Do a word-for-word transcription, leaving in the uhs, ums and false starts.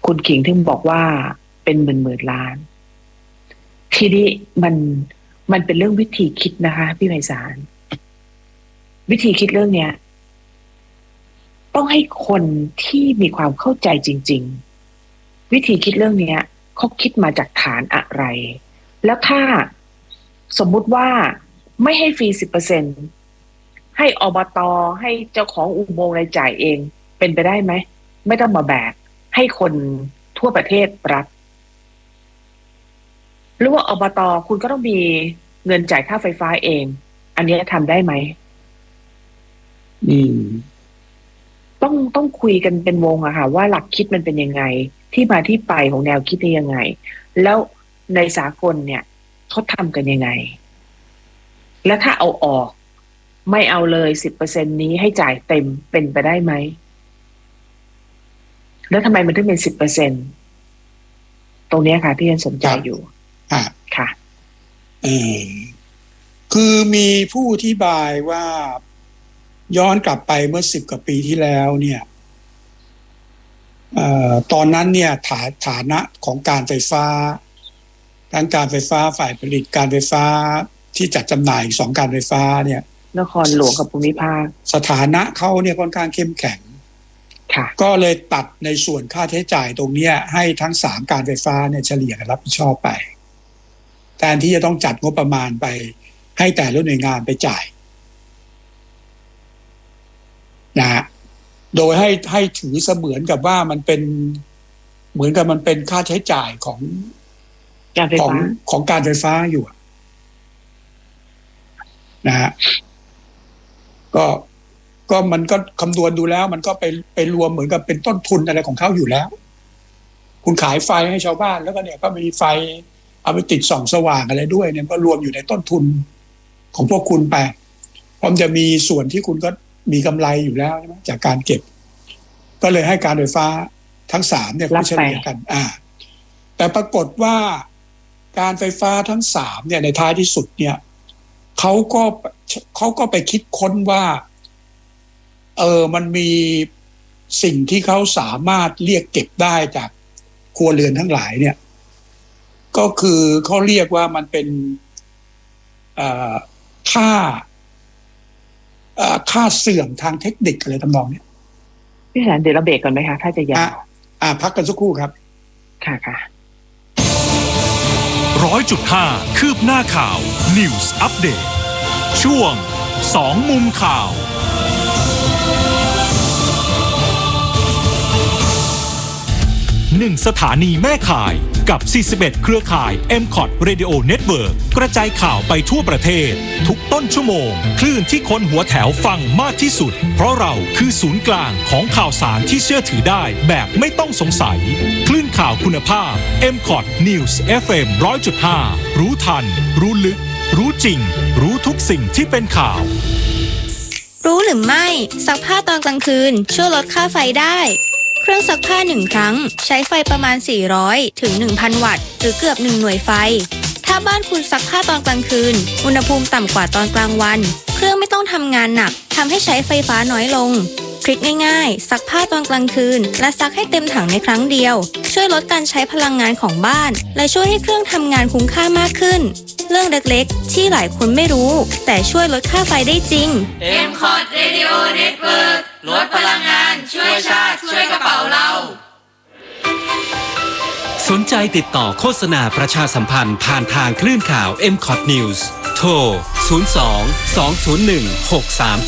คุณขิงถึงบอกว่าเป็นหมื่นหมื่นล้านทีนี้มันมันเป็นเรื่องวิธีคิดนะคะพี่ไพศาลวิธีคิดเรื่องเนี้ยต้องให้คนที่มีความเข้าใจจริงๆวิธีคิดเรื่องเนี้ยเขาคิดมาจากฐานอะไรแล้วถ้าสมมุติว่าไม่ให้ฟรี สิบเปอร์เซ็นต์ ให้อบต.ให้เจ้าของอุโมงค์รายจ่ายเองเป็นไปได้ไหมไม่ต้องมาแบกให้คนทั่วประเทศรับหรือว่าอบต.คุณก็ต้องมีเงินจ่ายค่าไฟฟ้าเองอันนี้ทำได้ไหมอืมต้องต้องคุยกันเป็นวงอะค่ะว่าหลักคิดมันเป็นยังไงที่มาที่ไปของแนวคิดนี่ยังไงแล้วในสากลเนี่ยเขาทำกันยังไงแล้วถ้าเอาออกไม่เอาเลย สิบเปอร์เซ็นต์ นี้ให้จ่ายเต็มเป็นไปได้ไหมแล้วทำไมมันถึงเป็น สิบเปอร์เซ็นต์ ตรงนี้ค่ะที่ยังสนใจอยู่อ่ะค่ะเออคือมีผู้อธิบายว่าย้อนกลับไปเมื่อสิบกว่าปีที่แล้วเนี่ยเอ่อตอนนั้นเนี่ยฐาฐานะของการไฟฟ้าทั้งการไฟฟ้าฝ่ายผลิตการไฟฟ้าที่จัดจำหน่ายสองการไฟฟ้าเนี่ยนครหลวงกับภูมิภาคสถานะเขาเนี่ยค่อนข้างเข้มแข็งค่ะก็เลยตัดในส่วนค่าใช้จ่ายตรงเนี้ยให้ทั้งสามการไฟฟ้าเนี่ยเฉลี่ยกันรับผิดชอบไปแทนที่จะต้องจัดงบประมาณไปให้แต่ละหน่วยงานไปจ่ายนะฮะโดยให้ให้ถือเสมือนกับว่ามันเป็นเหมือนกับมันเป็นค่าใช้จ่ายของการไฟฟ้าของของการไฟฟ้าอยู่นะฮะก็ก็มันก็คำนวณดูแล้วมันก็ไปไปรวมเหมือนกับเป็นต้นทุนอะไรของเขาอยู่แล้วคุณขายไฟให้ชาวบ้านแล้วก็เนี่ยก็มีไฟเอาไปติดส่องสว่างอะไรด้วยเนี่ยก็รวมอยู่ในต้นทุนของพวกคุณไปพร้อมจะมีส่วนที่คุณก็มีกำไรอยู่แล้วใช่ไหมจากการเก็บก็เลยให้การไฟฟ้าทั้งสามเนี่ยเขาเฉลี่ยกันอ่าแต่ปรากฏว่าการไฟฟ้าทั้งสามเนี่ยในท้ายที่สุดเนี่ยเขาก็เขาก็ไปคิดค้นว่าเออมันมีสิ่งที่เขาสามารถเรียกเก็บได้จากครัวเรือนทั้งหลายเนี่ยก็คือเขาเรียกว่ามันเป็นค่าค่าเสื่อมทางเทคนิคอะไรทำนองนี้พี่แสนเดี๋ยวเราเบรกก่อนไหมคะถ้าจะยาวอ่าพักกันสักครู่ครับค่ะค่ะร้อยจุดห้าคืบหน้าข่าว News Update ช่วงสองมุมข่าวหนึ่งสถานีแม่ข่ายกับสี่สิบเอ็ดเครือข่าย เอ็ม คอท Radio Network กระจายข่าวไปทั่วประเทศทุกต้นชั่วโมงคลื่นที่คนหัวแถวฟังมากที่สุดเพราะเราคือศูนย์กลางของข่าวสารที่เชื่อถือได้แบบไม่ต้องสงสัยคลื่นข่าวคุณภาพ เอ็ม คอท News เอฟ เอ็ม หนึ่งร้อยจุดห้า รู้ทันรู้ลึกรู้จริงรู้ทุกสิ่งที่เป็นข่าวรู้หรือไม่ซักผ้าตอนกลางคืนช่วยลดค่าไฟได้เครื่องซักผ้าหนึ่งครั้งใช้ไฟประมาณสี่ร้อยถึง หนึ่งพัน วัตต์หรือเกือบหนึ่งหน่วยไฟถ้าบ้านคุณซักผ้าตอนกลางคืนอุณหภูมิต่ำกว่าตอนกลางวันเครื่องไม่ต้องทำงานหนักทำให้ใช้ไฟฟ้าน้อยลงทริคง่ายๆซักผ้าตอนกลางคืนและซักให้เต็มถังในครั้งเดียวช่วยลดการใช้พลังงานของบ้านและช่วยให้เครื่องทำงานคุ้มค่ามากขึ้นเรื่องเล็กๆที่หลายคนไม่รู้แต่ช่วยลดค่าไฟได้จริงเอ็ม คอท Radio Network ลดพลังงานช่วยชาติช่วยกระเป๋าเราสนใจติดต่อโฆษณาประชาสัมพันธ์ผ่านทางคลื่นข่าว เอ็ม คอท News โทรศูนย์ สอง สอง ศูนย์ หนึ่ง หก สาม